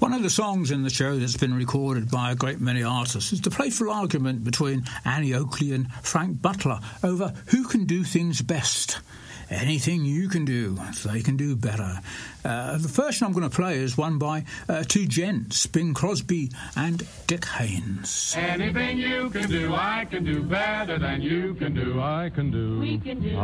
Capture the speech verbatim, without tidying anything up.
One of the songs in the show that's been recorded by a great many artists is the playful argument between Annie Oakley and Frank Butler over who can do things best. Anything you can do, they can do better. Uh, the version I'm going to play is one by uh, two gents, Bing Crosby and Dick Haynes. Anything you can do, I can do better than you can do. I can do. We can do.